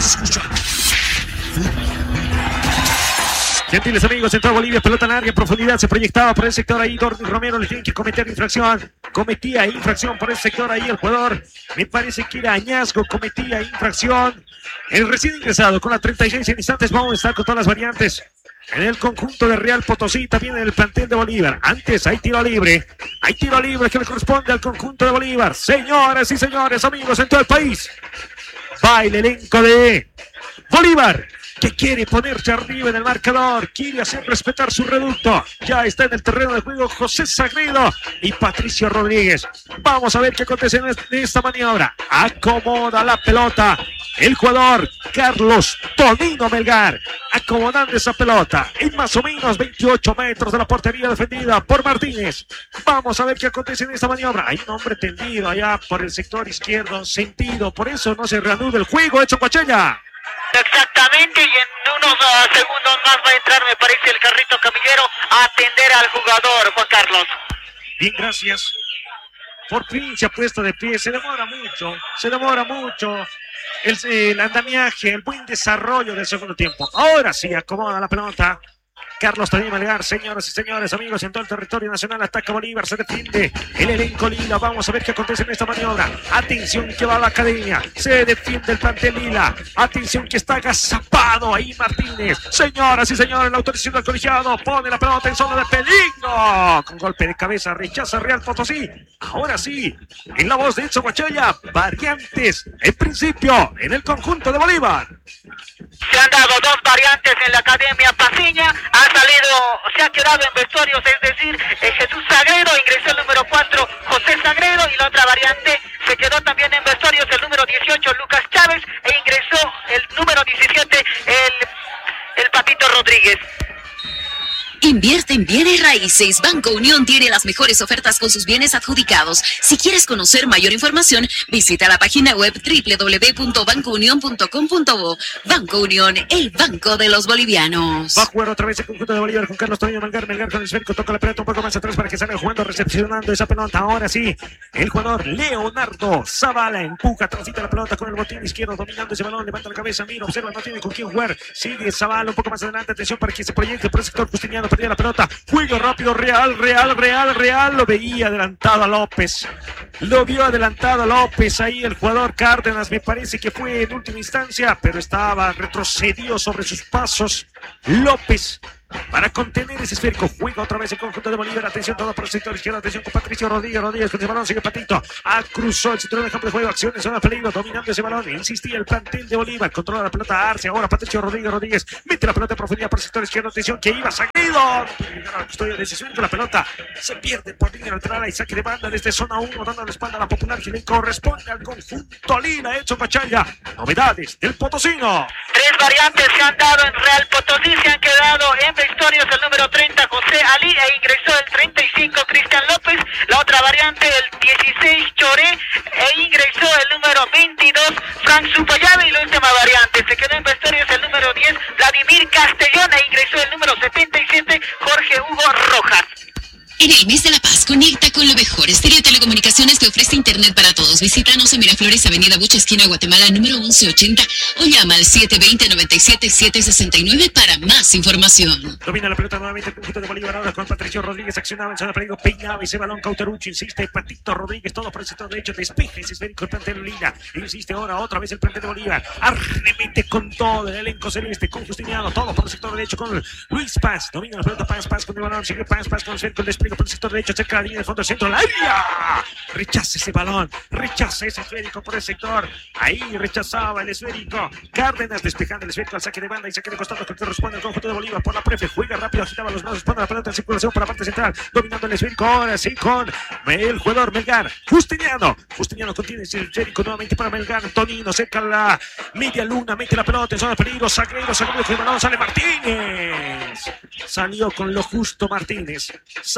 Gentiles amigos, entró a Bolivia, pelota larga, en profundidad, se proyectaba por el sector ahí, Dorni Romero le tiene que cometer infracción, cometía infracción por el sector ahí el jugador, me parece que era Añasco, cometía infracción, el recién ingresado con la 36 en instantes, vamos a estar con todas las variantes. En el conjunto de Real Potosí, también en el plantel de Bolívar. Antes hay tiro libre que le corresponde al conjunto de Bolívar. Señoras y señores, amigos en todo el país, va el elenco de Bolívar, que quiere ponerse arriba en el marcador, quiere hacer respetar su reducto. Ya está en el terreno de juego José Sagredo y Patricio Rodríguez. Vamos a ver qué acontece en esta maniobra. Acomoda la pelota el jugador Carlos Tonino Melgar, acomodando esa pelota en más o menos 28 metros de la portería defendida por Martínez. Vamos a ver qué acontece en esta maniobra. Hay un hombre tendido allá por el sector izquierdo, sentido, por eso no se reanuda el juego. Edson Coachella. Exactamente, y en unos segundos más va a entrar, me parece, el carrito camillero a atender al jugador, Juan Carlos. Bien, gracias. Por fin se ha puesto de pie, se demora mucho el andamiaje, el buen desarrollo del segundo tiempo. Ahora sí acomoda la pelota Carlos Tonino Melgar. Señoras y señores, amigos en todo el territorio nacional, ataca Bolívar, se defiende el elenco Lila. Vamos a ver qué acontece en esta maniobra. Atención que va a la academia, se defiende el plantel Lila. Atención que está agazapado ahí Martínez. Señoras y señores, la autorización del colegiado pone la pelota en zona de peligro. Con golpe de cabeza rechaza Real Potosí. Ahora sí, en la voz de Edson Coachella, variantes en principio en el conjunto de Bolívar. Se han dado dos variantes en la Academia Pasiña, se ha quedado en vestuarios, es decir, Jesús Sagredo, ingresó el número 4, José Sagredo, y la otra variante se quedó también en vestuarios el número 18, Lucas Chávez, e ingresó el número 17, el Patito Rodríguez. Invierte en bienes raíces. Banco Unión tiene las mejores ofertas con sus bienes adjudicados. Si quieres conocer mayor información, visita la página web www.bancounion.com.bo. Banco Unión, el banco de los bolivianos. Va a jugar otra vez el conjunto de Bolívar con Carlos Tonino Melgar. Melgar con el esférico, toca la pelota un poco más atrás para que salga jugando, recepcionando esa pelota. Ahora sí, el jugador Leonardo Zavala empuja, transita la pelota con el botín izquierdo, dominando ese balón, levanta la cabeza, mira, observa, no tiene con quién jugar. Sigue Zavala un poco más adelante, atención para que se proyecte por el sector Justiniano. Perdía la pelota, juego rápido, Real, lo veía adelantado a López, lo vio adelantado a López, ahí el jugador Cárdenas me parece que fue en última instancia, pero estaba retrocedido sobre sus pasos López para contener ese esférico. Juega otra vez el conjunto de Bolívar. Atención todo por el sector izquierdo. Atención con Patricio Rodríguez con ese balón. Sigue Patito. Cruzó el cinturón de campo de juego. Acción en zona de peligro. Dominando ese balón. Insistía el plantel de Bolívar. Controla la pelota Arce. Ahora Patricio Rodríguez. Mete la pelota en profundidad por el sector izquierdo. Atención que iba Sagredo. La custodia de ese con la pelota. Se pierde por línea lateral. Y saque de banda desde zona 1. Dando la espalda a la popular que le corresponde al conjunto Lila. Edson Coachella. Novedades del Potosino. Tres variantes se han dado en Real Potosí. Se han quedado en vestuarios el número 30 José Ali e ingresó el 35 Cristian López, la otra variante el 16 Choré e ingresó el número 22 Frank Supayave, y la última variante se quedó en vestuarios el número 10 Vladimir Castellón e ingresó el número 77 Jorge Hugo Rojas. En el mes de la paz, conecta con lo mejor. Estéreo Telecomunicaciones te ofrece internet para todos. Visítanos en Miraflores, Avenida Bucha, esquina Guatemala, número 1180, o llama al 720-97-769 para más información. Domina la pelota nuevamente el conjunto de Bolívar, ahora con Patricio Rodríguez, accionaba en zona de peligro, peinaba ese balón, Cauterucho, insiste, Patito Rodríguez, todo por el sector derecho, despeja ese esférico el plantel Lila, insiste ahora otra vez el plantel de Bolívar, arremete con todo el elenco celeste, con Justiniano, todo por el sector derecho con Luis Paz, domina la pelota Paz con el balón, sigue Paz con el esférico, el despliegue por el sector derecho, cerca de la línea de fondo del centro, la área, rechaza ese balón, rechaza ese esférico por el sector, ahí rechazaba el esférico, Cárdenas despejando el esférico al saque de banda y saque de costado que corresponde al conjunto de Bolívar por la prefe, juega rápido, agitaba los brazos, pone la pelota en circulación por la parte central, dominando el esférico, ahora sí con el jugador Melgar, Justiniano contiene ese esférico nuevamente para Melgar, Tonino cerca a la media luna, mete la pelota en zona de peligro, Sagredo, el balón, sale Martínez, salió con lo justo Martínez,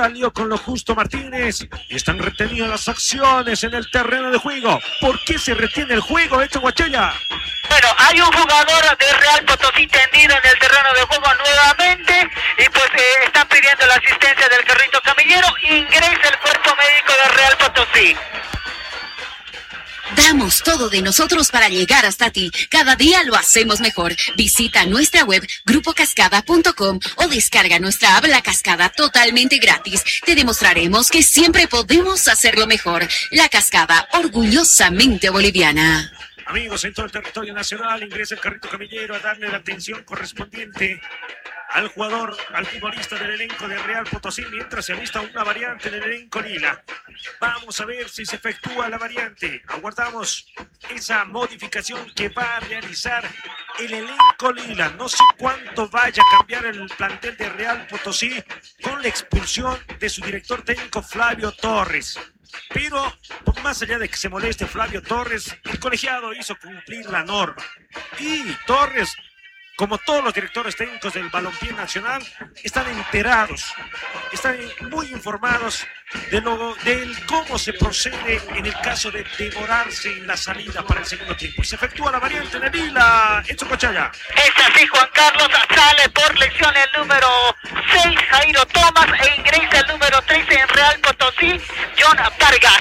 y están retenidas las acciones en el terreno de juego. ¿Por qué se retiene el juego, Edson Coachella? Bueno, hay un jugador de Real Potosí tendido en el terreno de juego nuevamente y pues están pidiendo la asistencia del carrito camillero. Ingresa el cuerpo médico de Real Potosí. Damos todo de nosotros para llegar hasta ti. Cada día lo hacemos mejor. Visita nuestra web grupocascada.com o descarga nuestra app La Cascada totalmente gratis. Te demostraremos que siempre podemos hacerlo mejor. La Cascada, orgullosamente boliviana. Amigos, en todo el territorio nacional ingresa el carrito camillero a darle la atención correspondiente al jugador, al futbolista del elenco de Real Potosí, mientras se alista una variante del elenco lila. Vamos a ver si se efectúa la variante. Aguardamos esa modificación que va a realizar el elenco lila. No sé cuánto vaya a cambiar el plantel de Real Potosí con la expulsión de su director técnico Flavio Torres. Pero, más allá de que se moleste Flavio Torres, el colegiado hizo cumplir la norma. Y Torres, como todos los directores técnicos del balompié nacional, están enterados, están muy informados de cómo se procede en el caso de demorarse en la salida para el segundo tiempo. Se efectúa la variante de Lila, Enzo Cochaya. Es así, Juan Carlos, sale por lesión el número 6, Jairo Tomás, e ingresa el número 13 en Real Potosí, John Vargas.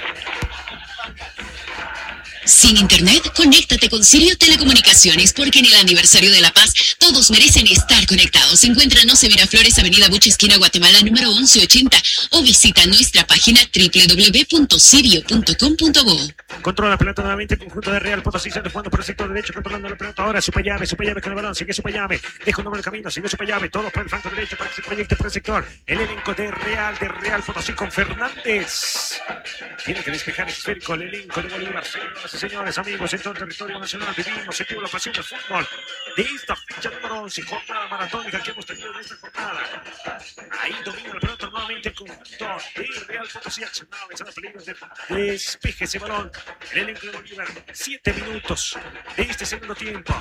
Sin internet, conéctate con Sirio Telecomunicaciones, porque en el aniversario de La Paz todos merecen estar conectados. Encuéntranos en Miraflores, Avenida Buche, esquina Guatemala, número 1180, o visita nuestra página www.sirio.com.bo. Controla la pelota nuevamente el conjunto de Real Potosí, sale jugando por el sector derecho, controlando la pelota ahora. Supayave con el balón, sigue Supayave, deja un nombre del camino, sigue Supayave, todo por el flanco derecho para que se proyecte por el sector. El elenco de Real Potosí con Fernández. Tiene que despejar el esférico el elenco de Bolívar. Señores, amigos, en todo el territorio nacional vivimos, sentimos la pasión del fútbol de esta fecha número 11, jornada maratónica que hemos tenido en esta jornada. Ahí domina la pelota nuevamente el conjunto de Real Potosí, accionado en peligro de despeje ese balón. El elenco de Bolívar, 7 minutos de este segundo tiempo,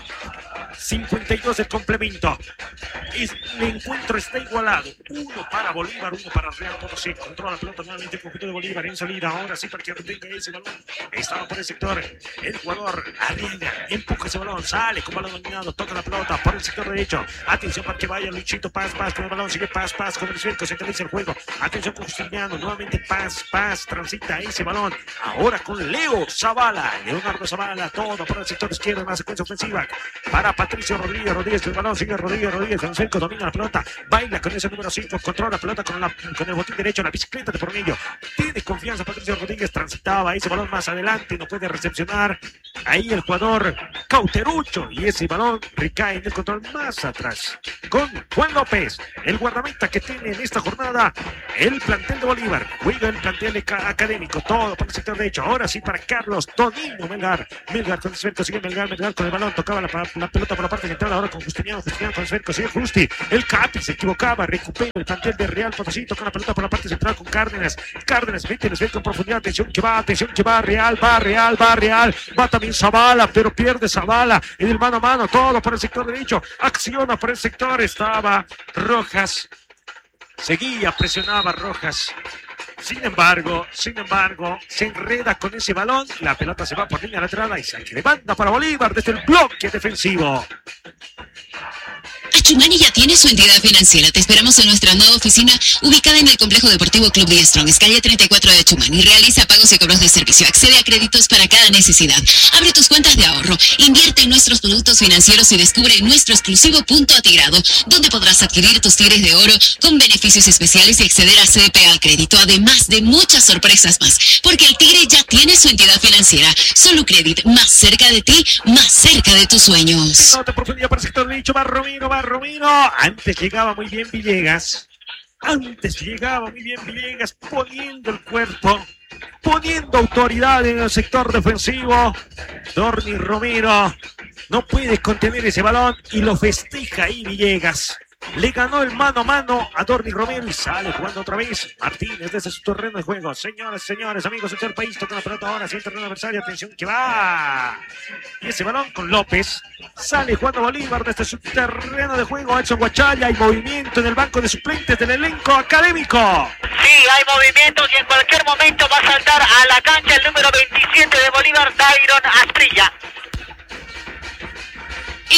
52 del complemento. El encuentro está igualado, 1 para Bolívar, 1 para Real Potosí. Controla la pelota nuevamente el conjunto de Bolívar en salida, ahora sí para que retenga ese balón. Estaba por el sector. El jugador arriesga, empuja ese balón, sale con balón dominado, toca la pelota por el sector derecho. Atención para que vaya Luchito Paz con el balón, sigue Paz con el esférico, centraliza el juego. Atención con Justiniano, nuevamente Paz, transita ese balón. Ahora con Leonardo Zavala, todo por el sector izquierdo en la secuencia ofensiva. Para Patricio Rodríguez, el balón, sigue Rodríguez con el esférico, domina la pelota, baila con ese número 5, controla la pelota con el botín derecho, la bicicleta de por medio. Tiene confianza Patricio Rodríguez, transitaba ese balón más adelante, no puede recepcionar ahí el jugador Cauterucho, y ese balón recae en el control más atrás con Juan López, el guardameta que tiene en esta jornada el plantel de Bolívar. Juega el plantel académico, todo por el sector derecho. Ahora sí para Carlos Tonino Melgar con el esférico, sigue Melgar con el balón, tocaba la pelota por la parte central, ahora con Justiniano con el esférico, sigue Justi, el Capi se equivocaba, recupera el plantel de Real Potosí, toca la pelota por la parte central con Cárdenas mete el esférico en profundidad, atención que va Real, va también Zavala, pero pierde Zavala en el mano a mano, todo por el sector derecho, acciona por el sector, estaba Rojas, presionaba Rojas. Sin embargo, se enreda con ese balón, la pelota se va por línea lateral y saque de banda para Bolívar desde el bloque defensivo. Achumani ya tiene su entidad financiera. Te esperamos en nuestra nueva oficina ubicada en el Complejo Deportivo Club de Strong, calle 34 de Achumani. Realiza pagos y cobros de servicio. Accede a créditos para cada necesidad. Abre tus cuentas de ahorro. Invierte en nuestros productos financieros y descubre nuestro exclusivo punto atigrado, donde podrás adquirir tus tigres de oro con beneficios especiales y acceder a CDP al crédito, además de muchas sorpresas más. Porque el Tigre ya tiene su entidad financiera. Solo Credit, más cerca de ti, más cerca de tus sueños. Nota profundidad para el sector derecho, va Romino. Antes llegaba muy bien Villegas, poniendo el cuerpo, poniendo autoridad en el sector defensivo. Dorni Romero no puede contener ese balón y lo festeja ahí Villegas. Le ganó el mano a mano a Dorni Romero y sale jugando otra vez Martínez desde su terreno de juego. Señores, amigos de todo el país, toca la pelota ahora hacia el terreno adversario. Atención que va. Y ese balón con López. Sale jugando Bolívar desde su terreno de juego. Edson Guachalla, hay movimiento en el banco de suplentes del elenco académico. Sí, hay movimientos y en cualquier momento va a saltar a la cancha el número 27 de Bolívar, Dairon Asprilla. El progreso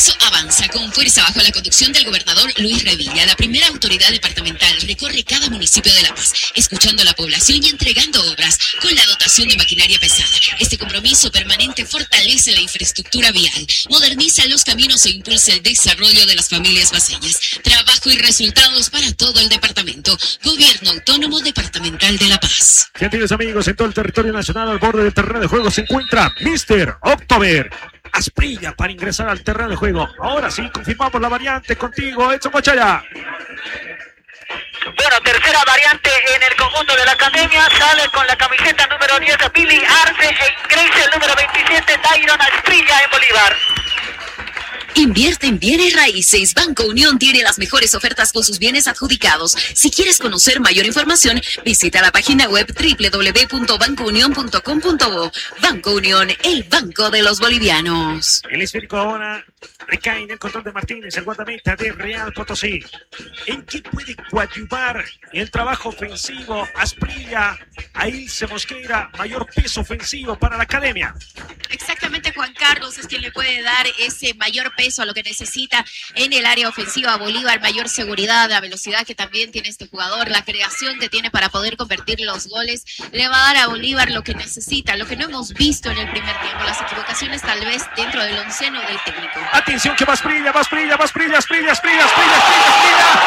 Progreso avanza con fuerza bajo la conducción del gobernador Luis Revilla. La primera autoridad departamental recorre cada municipio de La Paz, escuchando a la población y entregando obras con la dotación de maquinaria pesada. Este compromiso permanente fortalece la infraestructura vial, moderniza los caminos e impulsa el desarrollo de las familias paceñas. Trabajo y resultados para todo el departamento. Gobierno Autónomo Departamental de La Paz. Gentiles amigos, en todo el territorio nacional al borde del terreno de juego se encuentra Mr. October. Asprilla para ingresar al terreno de juego. Ahora sí, confirmamos la variante contigo, Edson Mochaya. Bueno, tercera variante en el conjunto de la academia. Sale con la camiseta número 10 Billy Arce e ingresa el número 27 Dairon Asprilla en Bolívar. Invierte en bienes raíces. Banco Unión tiene las mejores ofertas con sus bienes adjudicados. Si quieres conocer mayor información, visita la página web www.bancounion.com.bo. Banco Unión, el banco de los bolivianos. El esférico ahora recae en el control de Martínez, el guardameta de Real Potosí. ¿En qué puede coadyuvar el trabajo ofensivo Asprilla a Ilse Mosquera? Mayor peso ofensivo para la academia. Exactamente, Juan Carlos es quien le puede dar ese mayor peso a lo que necesita en el área ofensiva a Bolívar, mayor seguridad, la velocidad que también tiene este jugador, la creación que tiene para poder convertir los goles, le va a dar a Bolívar lo que necesita, lo que no hemos visto en el primer tiempo, las equivocaciones tal vez dentro del onceno del técnico. Atención que Asprilla.